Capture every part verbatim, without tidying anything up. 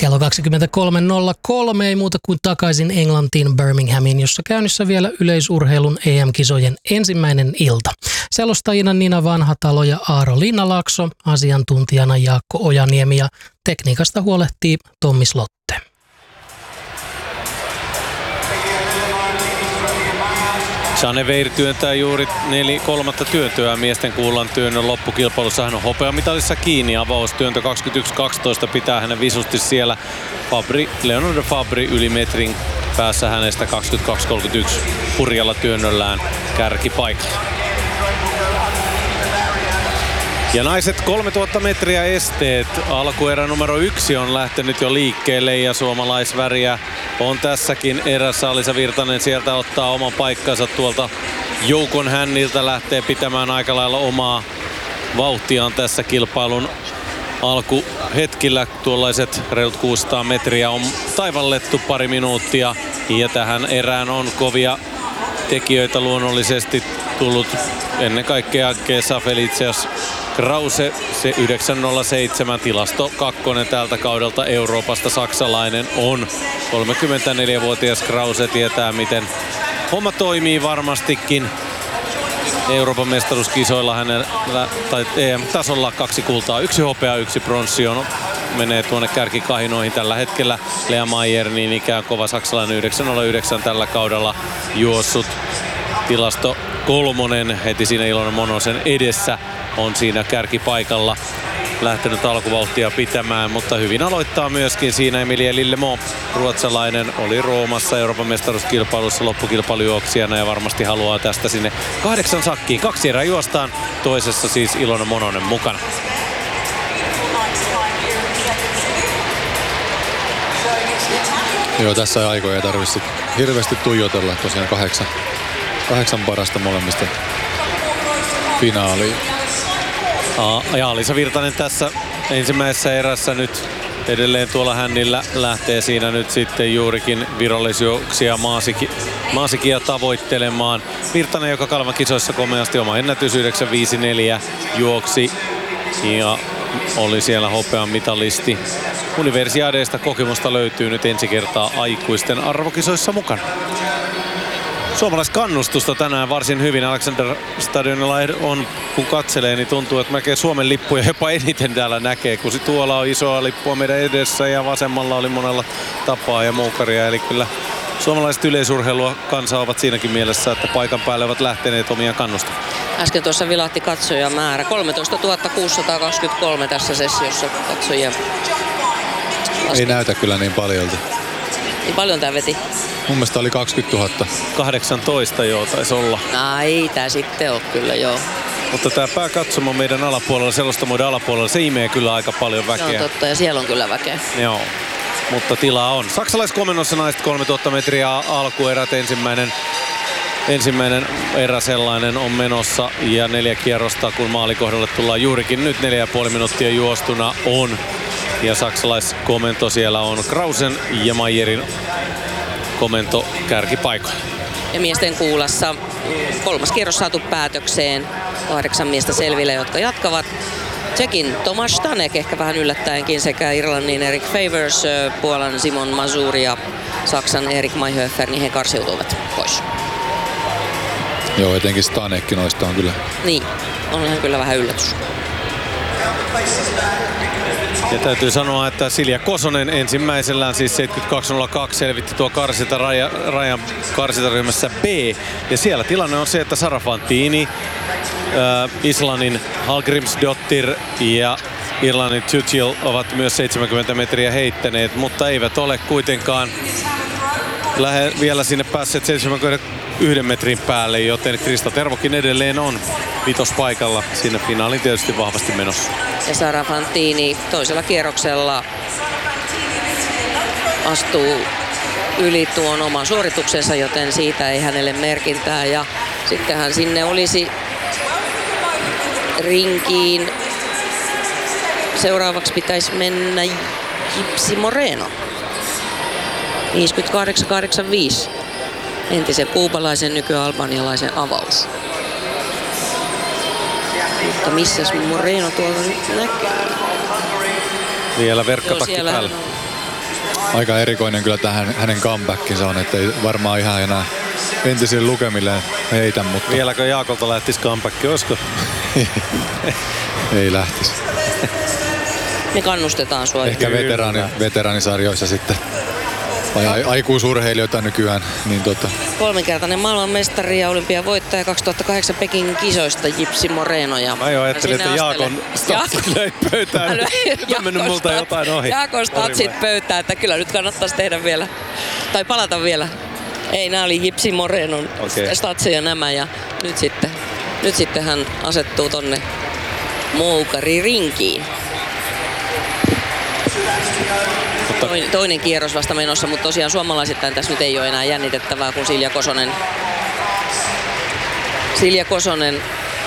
Kello kaksikymmentäkolme nolla kolme ei muuta kuin takaisin Englantiin Birminghamiin, jossa käynnissä vielä yleisurheilun E M-kisojen ensimmäinen ilta. Selostajina Nina Vanhatalo ja Aaro Linnalakso, asiantuntijana Jaakko Ojaniemi ja tekniikasta huolehtii Tommi Slotte. Jeanne Weir työntää juuri neli kolmatta työntöä miesten kullan työnnön loppukilpailussa. Hän on hopeamitalissa kiinni. Avaustyöntö kaksikymmentäyksi kaksitoista pitää hänen visusti siellä. Fabri, Leonardo Fabri yli metrin päässä hänestä kaksikymmentäkaksi kolmekymmentäyksi hurjalla työnnöllään kärkipaikalla. Ja naiset kolmetuhatta metriä esteet. Alkuerä numero yksi on lähtenyt jo liikkeelle ja suomalaisväriä on tässäkin erässä. Alisa Virtanen sieltä ottaa oman paikkansa tuolta joukon hänniltä, lähtee pitämään aika lailla omaa vauhtiaan tässä kilpailun alkuhetkillä. Tuollaiset reilut kuusisataa metriä on taivallettu pari minuuttia ja tähän erään on kovia tekijöitä luonnollisesti tullut. Ennen kaikkea Gesa Felicias Krause, se yhdeksän nolla seitsemän tilasto kakkonen tältä kaudelta Euroopasta, saksalainen on. kolmekymmentäneljävuotias Krause tietää, miten homma toimii varmastikin. Euroopan mestaruuskisoilla hänellä, tai E M-tasolla kaksi kultaa, yksi hopea, yksi pronssi on, menee tuonne kärkikahinoihin tällä hetkellä. Lea Mayer, niin ikään kova saksalainen, yhdeksän nolla yhdeksän tällä kaudella juossut. Tilasto kolmonen heti siinä Ilona Monosen edessä on siinä kärkipaikalla lähtenyt alkuvauhtia pitämään, mutta hyvin aloittaa myöskin siinä Emilia Lillemont. Ruotsalainen oli Roomassa Euroopan mestaruuskilpailussa loppukilpailujuoksijana ja varmasti haluaa tästä sinne kahdeksan sakkiin. Kaksi erää juostaan, toisessa siis Ilona Mononen mukana. Joo, tässä aikoja ei tarvitse hirveästi tuijotella, tosiaan kahdeksan, kahdeksan parasta molemmista finaaliin. Ja Alisa Virtanen tässä ensimmäisessä erässä nyt edelleen tuolla hännillä lähtee siinä nyt sitten juurikin virallisjuoksia Maasiki, Maasikia tavoittelemaan. Virtanen, joka Kalvan kisoissa komeasti oma ennätys yhdeksän viisi neljä juoksi ja oli siellä hopean mitalisti. Universiadeista kokemusta löytyy nyt ensi kertaa aikuisten arvokisoissa mukana. Suomalaiskannustusta tänään varsin hyvin. Alexander Stadionilla on, kun katselee, niin tuntuu, että melkein Suomen lippuja jopa eniten täällä näkee, kun tuolla on isoa lippua meidän edessä ja vasemmalla oli monella tapaa ja moukaria. Eli kyllä suomalaiset yleisurheilua kansa ovat siinäkin mielessä, että paikan päälle ovat lähteneet omia kannustamaan. Äsken tuossa vilahti katsojamäärä. kolmetoistatuhatta kuusisataakaksikymmentäkolme tässä sessiossa katsojia. Ei näytä kyllä niin paljolta. Niin paljon tää veti? Mun mielestä oli kaksikymmentätuhatta. kahdeksantoista joo taisi olla. Ai, tää sitten on kyllä joo. Mutta tää pääkatsomo meidän alapuolella, selostamoiden alapuolella, se imee kyllä aika paljon väkeä. Se on totta ja siellä on kyllä väkeä. Joo, mutta tilaa on. Saksalaiskomennossa naiset kolmetuhatta metriä alkuerät, ensimmäinen Ensimmäinen erä sellainen on menossa ja neljä kierrosta, kun maalikohdalle tullaan juurikin nyt neljä ja puoli minuuttia juostuna on. Ja saksalaiskomento siellä on Krausen ja Mayerin komento kärkipaikoilla. Ja miesten kuulassa kolmas kierros saatu päätökseen. Kahdeksan miestä selville, jotka jatkavat. Tsekin Tomasz Stanek ehkä vähän yllättäenkin sekä Irlannin Eric Favors, Puolan Simon Mazur ja Saksan Erik Mayhofer, niin he karsiutuvat pois. Joo, etenkin Stanekki noista on kyllä. Niin, on ihan kyllä vähän yllätys. Ja täytyy sanoa, että Silja Kosonen ensimmäisellään siis seitsemänkymmentäkaksi nolla kaksi selvitti tuo karsita raja, rajan karsitaryhmässä B. Ja siellä tilanne on se, että Sara Fantini, äh, Islannin Hallgrímsdóttir ja Irlannin Tuchel ovat myös seitsemänkymmentä metriä heittäneet, mutta eivät ole kuitenkaan lähe, vielä sinne päässeet seitsemänkymmentäyksi metrin päälle, joten Krista Tervokin edelleen on vitospaikalla sinne finaaliin tietysti vahvasti menossa. Ja Sara Fantini toisella kierroksella astuu yli tuon oman suorituksensa, joten siitä ei hänelle merkintää. Ja sittenhän sinne olisi rinkiin. Seuraavaksi pitäisi mennä Gypsy Moreno. viisikymmentäkahdeksan kahdeksankymmentäviisi. Entisen kuubalaisen, nyky-albanialaisen avaus. Mutta missäs Moreno tuolla nyt näkyy? Vielä verkkatakki päällä. aika erikoinen kyllä tähän hänen comebackinsa on, että ei varmaan ihan enää entisille lukemille heitä, mutta... Vieläkö Jaakolta lähtisi comeback, olisiko? Ei lähtisi. Me kannustetaan sua. Ehkä veteraani, veteraanisarjoissa sitten. Tai aikuisurheilijoita nykyään. Niin tota. Kolminkertainen maailmanmestari ja olympiavoittaja kaksituhattakahdeksan Pekingin kisoista Gypsy Moreno. Ja mä jo ajattelin, että Jaakon statsit löi pöytään. Nyt on mennyt multa jotain ohi. Jaakon statsit pöytään, että kyllä nyt kannattaisi tehdä vielä. Tai palata vielä. Ei, nämä oli Gypsy Morenon okay. statseja nämä. Ja nyt sitten, nyt sitten hän asettuu tonne moukaririnkiin. Toinen, toinen kierros vasta menossa, mutta tosiaan suomalaisittain tässä nyt ei ole enää jännitettävää, kun Silja Kosonen, Silja Kosonen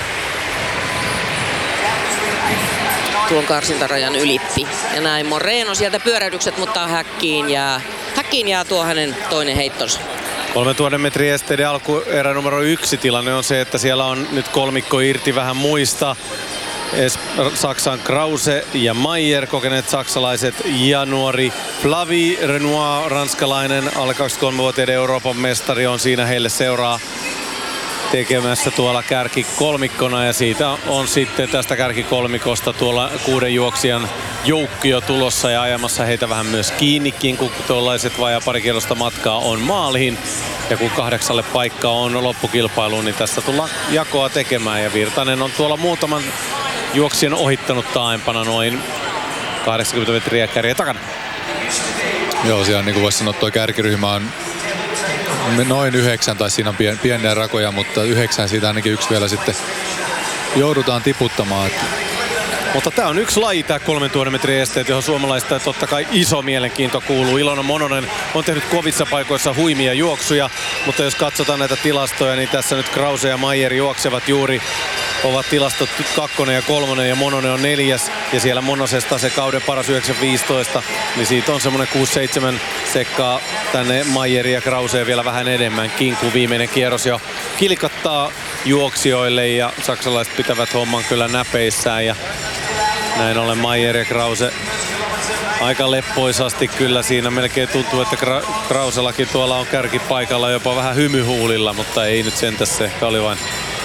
tuon karsintarajan ylitti. Ja näin Moreno sieltä pyöräydykset, mutta häkkiin jää, häkkiin jää tuo hänen toinen heittonsa. kolmetuhatta metrin esteiden alkuerä numero yksi tilanne on se, että siellä on nyt kolmikko irti vähän muista. Saksan Krause ja Mayer, kokeneet saksalaiset, ja nuori Flavie Renoir, ranskalainen, alle kaksikymmentäkolmevuotiaiden Euroopan mestari, on siinä heille seuraa tekemässä tuolla kärkikolmikkona, ja siitä on sitten tästä kärkikolmikosta tuolla kuuden juoksijan joukkio tulossa ja ajamassa heitä vähän myös kiinnikin, kun tuollaiset vajaa pari kierrosta matkaa on maaliin. Ja kun kahdeksalle paikkaa on loppukilpailuun, niin tässä tullaan jakoa tekemään, ja Virtanen on tuolla muutaman juoksijan ohittanut taaempana noin kahdeksankymmentä metriä kärjen takana. Joo, siellä niin kuin voisi sanoa, tuo kärkiryhmä on noin yhdeksän, tai siinä on pien, pieniä rakoja, mutta yhdeksän siitä ainakin yksi vielä sitten joudutaan tiputtamaan. Mutta tämä on yksi laji, tämä kolmentuhannen metrin esteet, johon suomalaista totta kai iso mielenkiinto kuuluu. Ilona Mononen on tehnyt kovissa paikoissa huimia juoksuja, mutta jos katsotaan näitä tilastoja, niin tässä nyt Krause ja Mayer juoksevat juuri, ovat tilastot kakkonen ja kolmonen, ja Mononen on neljäs, ja siellä Monosesta se kauden paras yhdeksän viisitoista, niin siitä on semmoinen kuusi seitsemän sekkaa tänne Mayer ja Krauseen vielä vähän enemmänkin, kun viimeinen kierros jo kilkattaa juoksijoille, ja saksalaiset pitävät homman kyllä näpeissään, ja näin ollen Mayer ja Krause aika leppoisasti kyllä siinä. Melkein tuntuu, että Krausellakin tuolla on kärkipaikalla jopa vähän hymyhuulilla, mutta ei nyt sentäs, se ehkä oli vain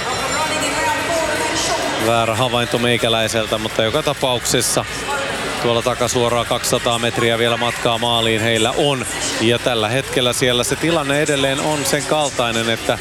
väärä havainto meikäläiseltä, mutta joka tapauksessa tuolla takasuoraan kaksisataa metriä vielä matkaa maaliin heillä on. Ja tällä hetkellä siellä se tilanne edelleen on sen kaltainen, että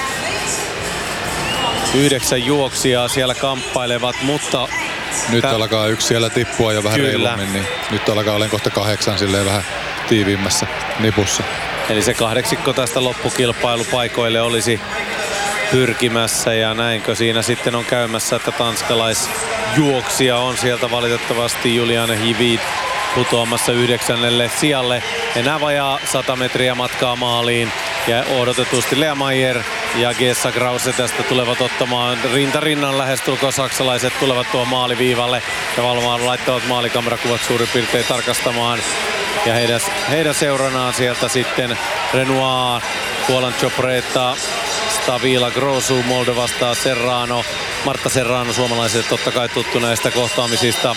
yhdeksän juoksijaa siellä kamppailevat, mutta nyt Tää... alkaa yksi siellä tippua jo vähän Kyllä. reilummin, niin nyt alkaa olen kohta kahdeksan silleen vähän tiiviimmässä nipussa. Eli se kahdeksikko tästä loppukilpailupaikoille olisi pyrkimässä, ja näinkö siinä sitten on käymässä, että tanskalaisjuoksija on sieltä valitettavasti Juliane Hivit putoamassa yhdeksännelle sijalle. Enää vajaa sata metriä matkaa maaliin, ja odotetusti Lea Mayer ja Gesa Krause tästä tulevat ottamaan rinta rinnan lähestulkoon. Saksalaiset tulevat tuon maaliviivalle ja valvomaan laittavat maalikamerakuvat suurin piirtein tarkastamaan. Ja heidän, heidän seuranaan sieltä sitten Renoir, Puolan Chopreta, Stavila Grosu, Moldovasta Serrano, Marta Serrano, suomalaiset totta kai tuttu näistä kohtaamisista.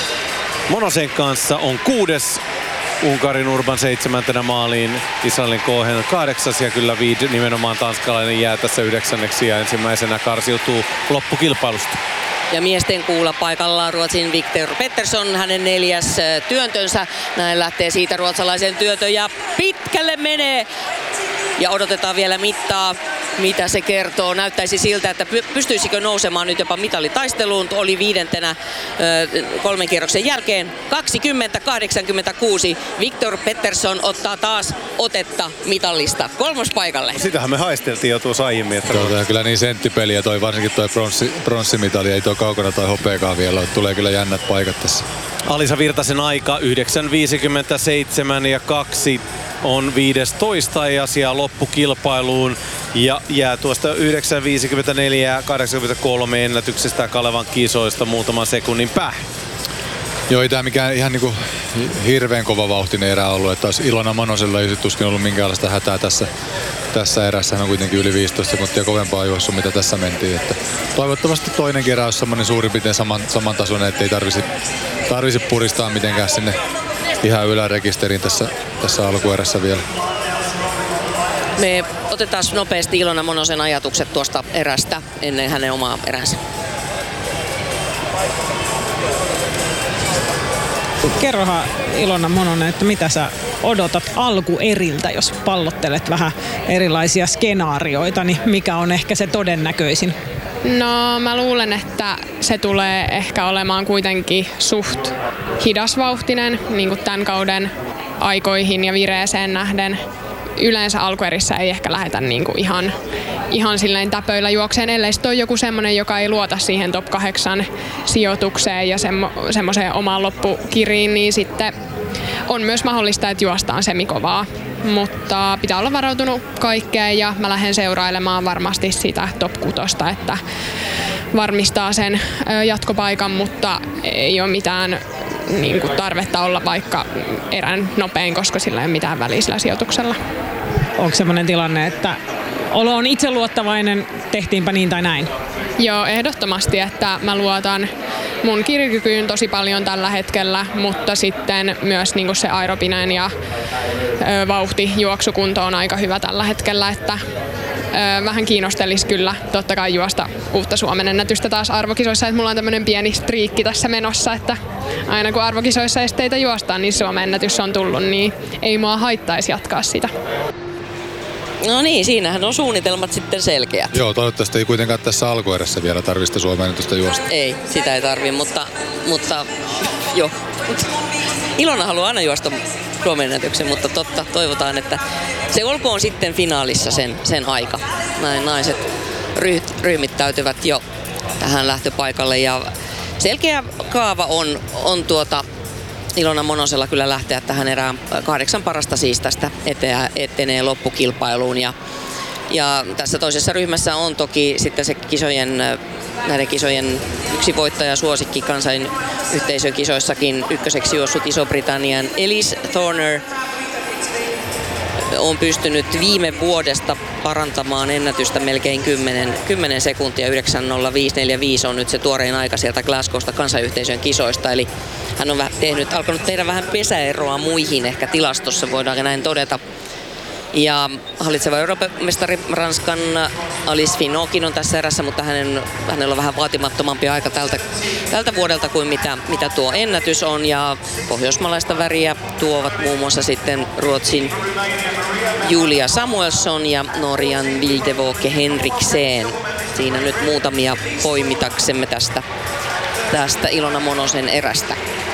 Monosen kanssa on kuudes, Unkarin Urban seitsemäntenä maaliin, Israelin Cohen kahdeksas, ja kyllä Vid nimenomaan tanskalainen jää tässä yhdeksänneksi ja ensimmäisenä karsiutuu loppukilpailusta. Ja miesten kuulla paikallaan Ruotsin Victor Pettersson, hänen neljäs työntönsä. Näin lähtee siitä ruotsalaisen työntö ja pitkälle menee. Ja odotetaan vielä mittaa, mitä se kertoo. Näyttäisi siltä, että pystyisikö nousemaan nyt jopa mitalitaisteluun. Oli viidentenä kolmen kierroksen jälkeen. kaksikymmentä kahdeksankymmentäkuusi. Victor Pettersson ottaa taas otetta mitallista kolmospaikalle. Sitähän me haisteltiin jo tuossa aiemmin. Että tuo, kyllä niin senttipeliä toi, varsinkin tuo pronssi, pronssimitali ei tuo kaukana tai hopeakaan vielä. Tulee kyllä jännät paikat tässä. Alisa Virtasen aika yhdeksän viisikymmentäseitsemän ja kaksi on viidestoista ja asiaa loppukilpailuun, ja jää tuosta yhdeksän viisikymmentäneljä ja kahdeksankymmentäkolme ennätyksestä Kalevan kisoista muutaman sekunnin päähän. Joo, ei tämä mikään ihan niinku hirveän kova vauhtinen erä ollut, että olisi Ilona Monosella ei tuskin ollut minkäänlaista hätää tässä, tässä erässä. Hän on kuitenkin yli viisitoista sekuntia kovempaa juossut, mitä tässä mentiin. Että toivottavasti toinen kerä olisi semmoinen suurin piirtein saman, samantasoinen, ettei tarvisi, tarvisi puristaa mitenkään sinne ihan ylärekisteriin tässä tässä alkuerässä vielä. Me otetaan nopeasti Ilona Monosen ajatukset tuosta erästä ennen hänen omaa eränsä. Kerrohan Ilona Mononen, että mitä sä odotat alkueriltä, jos pallottelet vähän erilaisia skenaarioita, niin mikä on ehkä se todennäköisin? No mä luulen, että se tulee ehkä olemaan kuitenkin suht hidasvauhtinen niin kuin tämän kauden aikoihin ja vireeseen nähden. Yleensä alkuerissä ei ehkä lähdetä niin kuin ihan, ihan silleen täpöillä juokseen, ellei sitten ole joku semmoinen, joka ei luota siihen top kahdeksan sijoitukseen ja semmo, semmoiseen omaan loppukiriin, niin sitten on myös mahdollista, että juostaan semikovaa. Mutta pitää olla varautunut kaikkeen ja mä lähden seurailemaan varmasti sitä top kutosta, että varmistaa sen jatkopaikan, mutta ei ole mitään niin kuin tarvetta olla vaikka erän nopein, koska sillä ei ole mitään väliä sillä sijoituksella. Onko semmoinen tilanne, että olo on itseluottavainen, tehtiinpä niin tai näin? Joo, ehdottomasti, että mä luotan mun kirikykyyn tosi paljon tällä hetkellä, mutta sitten myös niin kuin se aerobinen ja ö, vauhti juoksukunto on aika hyvä tällä hetkellä, että ö, vähän kiinnostelisi kyllä totta kai juosta uutta Suomen ennätystä taas arvokisoissa, että mulla on tämmöinen pieni striikki tässä menossa, että aina kun arvokisoissa esteitä juostaan, niin Suomen ennätys on tullut, niin ei mua haittaisi jatkaa sitä. No niin, siinähän on suunnitelmat sitten selkeät. Joo, toivottavasti ei kuitenkaan tässä alkuerässä vielä tarvista Suomen ennätystä juosta. Ei, sitä ei tarvi, mutta, mutta joo. Ilona haluaa aina juosta Suomen ennätyksen, mutta totta, toivotaan, että se olkoon sitten finaalissa sen, sen aika. Näin naiset ryh- ryhmittäytyvät jo tähän lähtöpaikalle ja selkeä kaava on, on tuota Ilona Monosella kyllä lähteä tähän erään kahdeksan parasta siis tästä eteä, etenee loppukilpailuun. Ja, ja tässä toisessa ryhmässä on toki sitten se kisojen, näiden kisojen yksi voittaja suosikki kansainyhteisökisoissakin ykköseksi juossut Iso-Britannian Elise Thorner on pystynyt viime vuodesta parantamaan ennätystä melkein kymmenen, kymmenen sekuntia. yhdeksän nolla viisi neljäkymmentäviisi on nyt se tuorein aika sieltä Glasgowsta kansanyhteisön kisoista. Eli hän on tehnyt, alkanut tehdä vähän pesäeroa muihin ehkä tilastossa, voidaan näin todeta. Ja hallitseva Euroopan mestari Ranskan Alice Finotkin on tässä erässä, mutta hänen, hänellä on vähän vaatimattomampi aika tältä, tältä vuodelta kuin mitä, mitä tuo ennätys on. Ja pohjoismaalaista väriä tuovat muun muassa sitten Ruotsin Julia Samuelsson ja Norjan Vildevoke Henriksen. Siinä nyt muutamia poimitaksemme tästä, tästä Ilona Monosen erästä.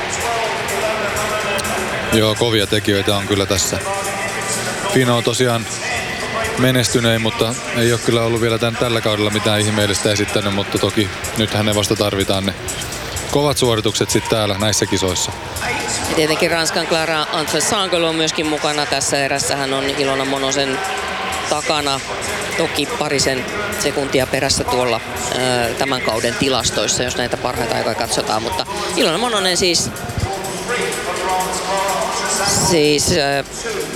Joo, kovia tekijöitä on kyllä tässä. Fino on tosiaan menestynein, mutta ei ole kyllä ollut vielä tämän, tällä kaudella mitään ihmeellistä esittänyt, mutta toki nyt hänen vasta tarvitaan ne kovat suoritukset sitten täällä näissä kisoissa. Ja tietenkin Ranskan Clara Antre-Sangel on myöskin mukana tässä erässä. Hän on Ilona Monosen takana toki parisen sekuntia perässä tuolla ää, tämän kauden tilastoissa, jos näitä parhaita aikoja katsotaan. Mutta Ilona Mononen siis, siis ää,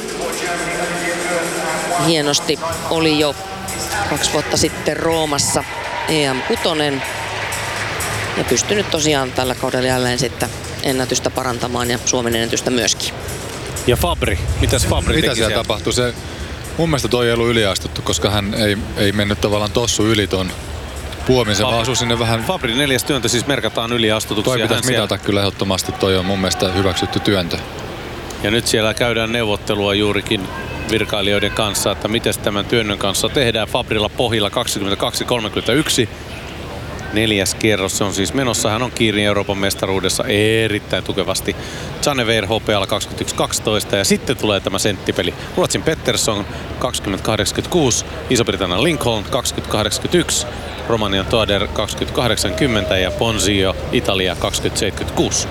hienosti oli jo kaksi vuotta sitten Roomassa E M kuusi ja pystynyt tosiaan tällä kaudella jälleen sitten ennätystä parantamaan ja Suomen ennätystä myöskin. Ja Fabri, mitäs Fabri Mitä teki siellä siellä? tapahtui? Se, mun mielestä toi ei ollut yliastuttu, koska hän ei, ei mennyt tavallaan tossu yli ton puomin. Se vaan asui sinne vähän. Fabri neljäs työntö siis merkataan yliastutuksia. Toi pitäisi mitata siellä kyllä ehdottomasti. Toi on mun mielestä hyväksytty työntö. Ja nyt siellä käydään neuvottelua juurikin virkailijoiden kanssa, että miten tämän työnnön kanssa tehdään. Fabrilla pohjilla kaksikymmentäkaksi kolmekymmentäyksi. Neljäs kierros se on siis menossa. Hän on kiinni Euroopan mestaruudessa erittäin tukevasti. Janne Weir hopealla kaksikymmentäyksi kaksitoista ja sitten tulee tämä senttipeli. Ruotsin Pettersson kaksikymmentä kahdeksankymmentäkuusi, Iso-Britannian Lincoln kaksikymmentä kahdeksankymmentäyksi, Romanian Toader kaksikymmentä kahdeksankymmentä ja Ponzio Italia kaksikymmentä seitsemänkymmentäkuusi.